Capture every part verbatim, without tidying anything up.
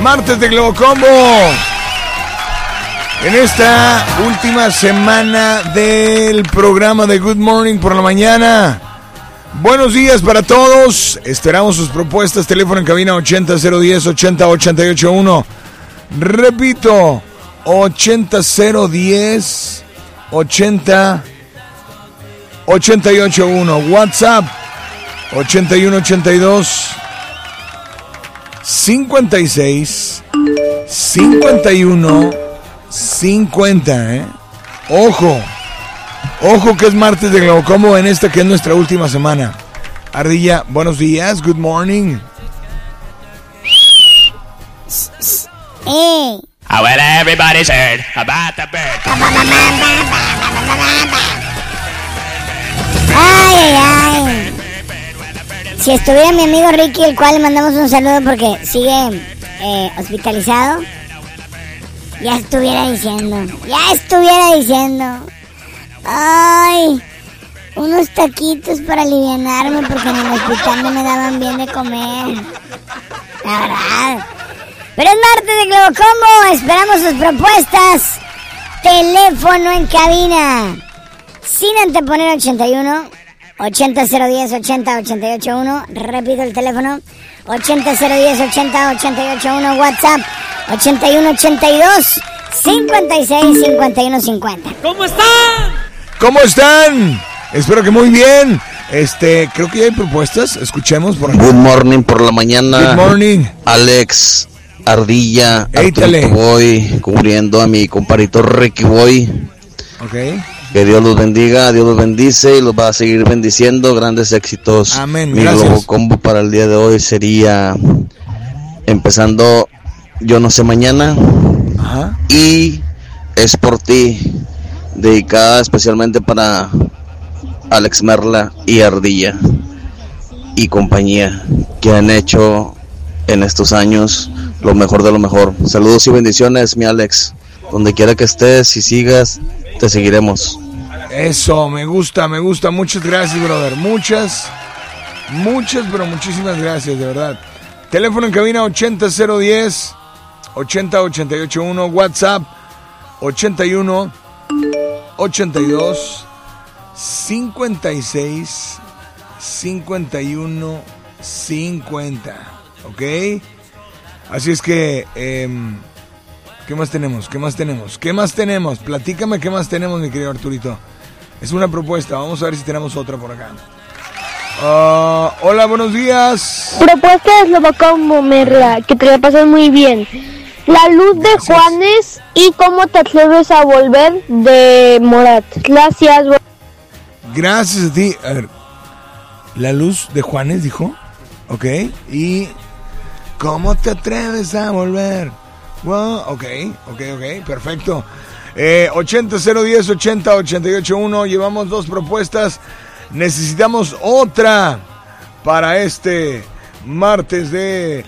martes de Globo Combo. En esta última semana del programa de Good Morning por la mañana. Buenos días para todos. Esperamos sus propuestas. Teléfono en cabina ochenta cero diez ochenta ochenta y ocho uno. Repito, ochenta cero diez ochenta ochenta y ocho uno. WhatsApp ochenta y uno ochenta y dos cincuenta y seis cincuenta y uno cincuenta, ¿eh? Ojo, ojo que es martes de Globo Combo en esta que es nuestra última semana. Ardilla, buenos días, good morning. Hey. I want everybody's heard about the bird. Ay, ay, ay. Si estuviera mi amigo Ricky, el cual le mandamos un saludo porque sigue eh, hospitalizado, ya estuviera diciendo, ya estuviera diciendo, ay, unos taquitos para alivianarme porque en el hospital no me daban bien de comer. La verdad. Pero es martes de Globo Combo, esperamos sus propuestas. Teléfono en cabina, sin anteponer ochenta y uno ochenta cero diez ochenta ochenta y ocho uno. Repito el teléfono, ochenta cero diez ochenta ochenta y ocho uno. WhatsApp ochenta y uno ochenta y dos cincuenta y seis cincuenta y uno cincuenta. ¿Cómo están? ¿Cómo están? Espero que muy bien. Este, creo que ya hay propuestas. Escuchemos por acá. Good morning por la mañana. Good morning. Alex, Ardilla, Éitale. Arturito Boy, cubriendo a mi comparito Ricky Boy. Ok. Que Dios los bendiga, Dios los bendice y los va a seguir bendiciendo. Grandes éxitos. Amén, Mi gracias. Globo Combo para el día de hoy sería empezando Yo No Sé Mañana. Ajá. Y Es Por Ti, dedicada especialmente para Alex Merla y Ardilla y compañía, que han hecho en estos años lo mejor de lo mejor. Saludos y bendiciones, mi Alex. Donde quiera que estés y sigas, te seguiremos. Eso, me gusta, me gusta. Muchas gracias, brother. Muchas, muchas, pero muchísimas gracias, de verdad. Teléfono en cabina ochenta cero diez ochenta ochenta y ocho uno. WhatsApp ochenta y uno ochenta y dos cincuenta y seis cincuenta y uno cincuenta. ¿Ok? Así es que, eh, ¿qué más tenemos? ¿Qué más tenemos? ¿Qué más tenemos? Platícame qué más tenemos, mi querido Arturito. Es una propuesta, vamos a ver si tenemos otra por acá. Uh, hola, buenos días. Propuesta de Globo Combo, Merla, que te la pasas muy bien. La luz de Gracias. Juanes y Cómo te atreves a volver de Morat. Gracias. Gracias a ti. A ver, la luz de Juanes dijo. Ok. Y ¿cómo te atreves a volver? Wow, ok, ok, ok, perfecto. Eh, ochenta cero diez ochenta ochenta y ocho uno. Llevamos dos propuestas. Necesitamos otra para este martes de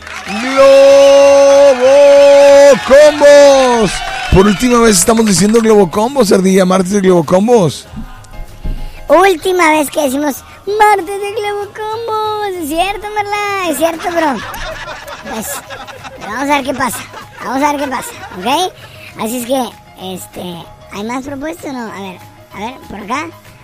Globo Combos. Por última vez estamos diciendo Globo Combos, Ardilla, martes de Globo Combos. Última vez que decimos martes de Globo Combo. Es cierto, Merla, es cierto, bro. Pues, vamos a ver qué pasa. Vamos a ver qué pasa, ¿ok? Así es que, este, ¿hay más propuestas o no? A ver, a ver, por acá.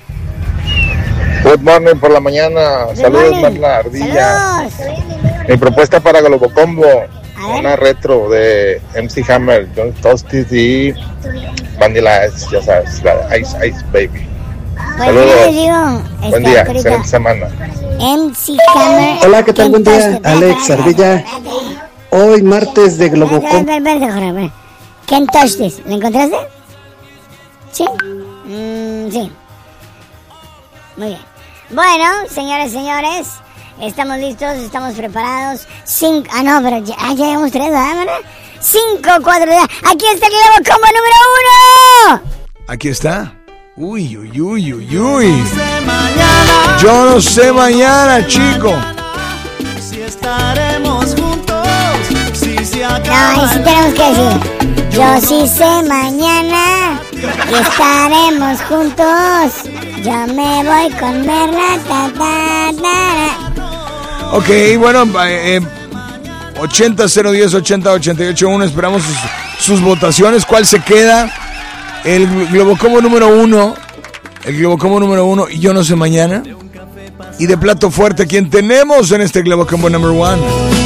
Good morning por la mañana. Good Saludos, morning. Marla Ardilla. Saludos. Mi propuesta para Globo Combo, A ver. una retro de M C Hammer, John Toasties y Vanilla Ice, ya sabes, la Ice Ice Baby. Pues Saludos. yo les digo, este, Buen día, Arturito, excelente semana. M C Hammer. Hola, ¿qué tal? Buen día, Kentucky. Alex, Ardilla. Hoy martes de Globo Espérate, Combo. espérate, espérate, Jorge, espérate. Can't touch this. ¿Lo encontraste? ¿Sí? Mm, sí. Muy bien. Bueno, señores, señores, estamos listos, estamos preparados. Cinco, ah, no, pero ya, ah, ya llevamos tres, ¿verdad? Cinco, cuatro, tres. Aquí está el Globo Combo número uno. Aquí está. Uy, uy, uy, uy, uy. Yo no sé mañana, chico. Si estaremos juntos, si se No, acaba y sí tenemos que decir. Yo sí sé mañana y estaremos juntos. Yo me voy con Merla. Ta, ta, ta. Ok, bueno, eh, ochenta cero diez ochenta ochenta y ocho uno. Esperamos sus, sus votaciones. ¿Cuál se queda? El Globocombo número uno. El Globocombo número uno. Y yo no sé mañana. Y de plato fuerte, ¿quién tenemos en este Globocombo number one?